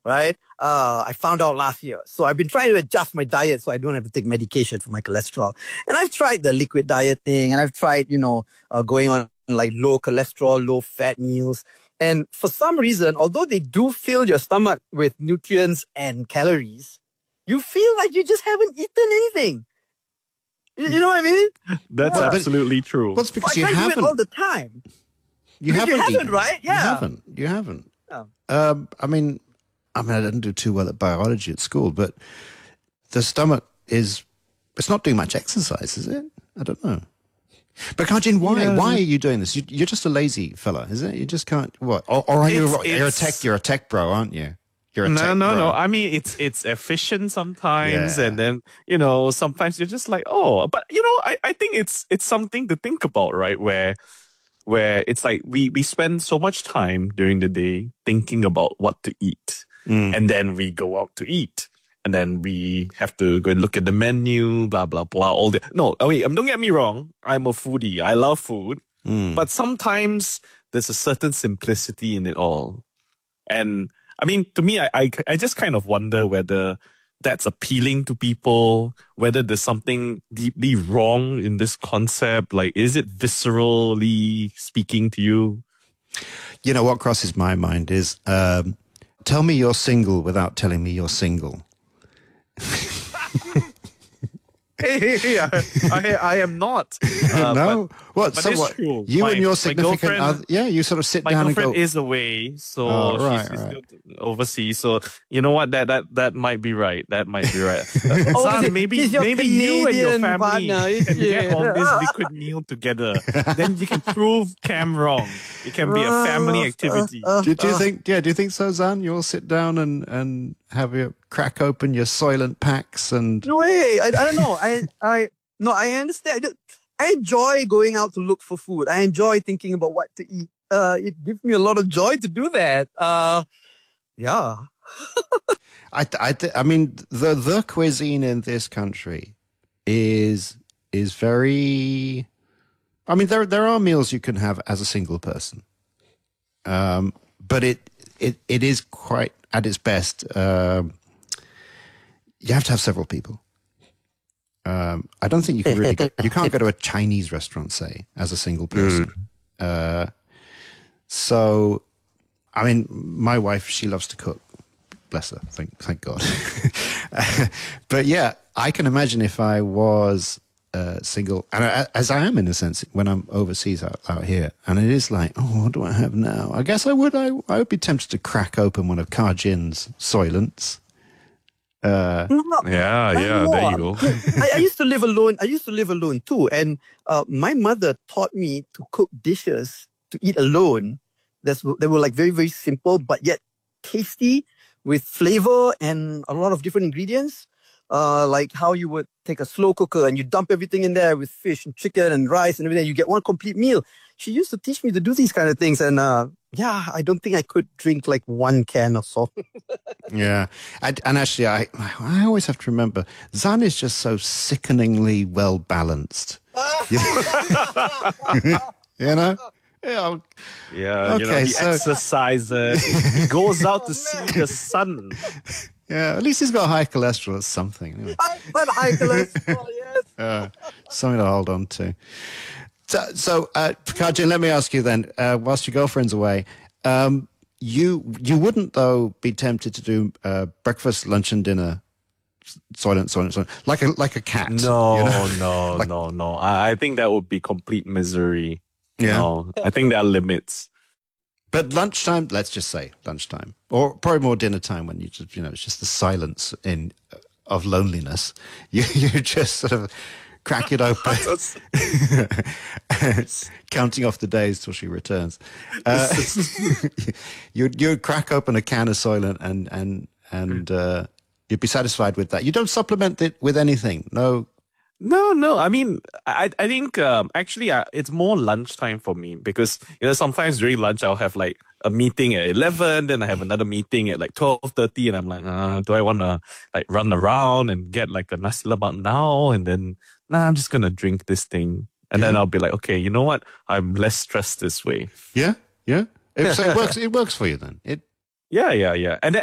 right? I found out last year. So I've been trying to adjust my diet so I don't have to take medication for my cholesterol. And I've tried the liquid diet thing, and I've tried, going on like low cholesterol, low fat meals. And for some reason, although they do fill your stomach with nutrients and calories, you feel like you just haven't eaten anything. You know what I mean? That's absolutely true. Well, it's because I you try to do it haven't. all the time. You haven't haven't, right? Yeah. You haven't. Yeah. I mean, I didn't do too well at biology at school, but the stomach it's not doing much exercise, is it? I don't know. But Kajin, why are you doing this? You're just a lazy fella, is it? You just can't, what? Or are you're a tech bro, aren't you? You're a tech bro. No. I mean, it's efficient sometimes. And then, sometimes you're just like, oh, but I think it's something to think about, right? Where it's like we spend so much time during the day thinking about what to eat. And then we go out to eat. And then we have to go and look at the menu, blah, blah, blah. Don't get me wrong. I'm a foodie. I love food. But sometimes there's a certain simplicity in it all. And I mean, to me, I just kind of wonder whether that's appealing to people, whether there's something deeply wrong in this concept. Like, is it viscerally speaking to you? You know, what crosses my mind is, tell me you're single without telling me you're single. I am not. No? But it's true. You and your significant other, you sort of sit down and go... My girlfriend is away, so she's still overseas. So you know what? That might be right. That might be right. Zan, maybe you and your family can get on this liquid meal together. Then you can prove Cam wrong. It can be a family activity. Do you think so, Zan? You'll sit down and have your crack open your Soylent packs and... No way. I don't know. I understand. I enjoy going out to look for food. I enjoy thinking about what to eat. It gives me a lot of joy to do that. Yeah. I mean, the cuisine in this country is very... I mean, there are meals you can have as a single person. But it is quite, at its best, you have to have several people. I don't think you can really you can't go to a Chinese restaurant, say, as a single person. So, I mean, my wife, she loves to cook. Bless her, thank God. But yeah, I can imagine if I was single, and as I am in a sense, when I'm overseas out here, and it is like, oh, what do I have now? I guess I would be tempted to crack open one of Kajin's Soylents. There you go. I used to live alone too, and my mother taught me to cook dishes to eat alone. They were like very, very simple, but yet tasty, with flavor and a lot of different ingredients. Like how you would take a slow cooker and you dump everything in there with fish and chicken and rice and everything. You get one complete meal. She used to teach me to do these kind of things, and I don't think I could drink like one can or so. Yeah, and actually, I always have to remember, Zan is just so sickeningly well balanced. You know. Yeah, okay, he exercises. He goes out to see the sun. Yeah, at least he's got high cholesterol or something. Anyway. But high cholesterol, yes. Something to hold on to. So Kajin, let me ask you then, whilst your girlfriend's away, you wouldn't, though, be tempted to do breakfast, lunch and dinner, Soylent, like a cat? No. I think that would be complete misery. Yeah. No, I think there are limits. But lunchtime, let's just say lunchtime, or probably more dinner time when you just, it's just the silence of loneliness. You just sort of crack it open, counting off the days till she returns. You'd crack open a can of Soylent and you'd be satisfied with that. You don't supplement it with anything, no. No. I mean, I think actually it's more lunchtime for me because sometimes during lunch I'll have like a meeting at 11, then I have another meeting at like 12:30, and I'm like, do I want to like run around and get like a nasi lemak now? And then I'm just gonna drink this thing, and then I'll be like, okay, you know what? I'm less stressed this way. Yeah. So it works. It works for you then. Yeah. And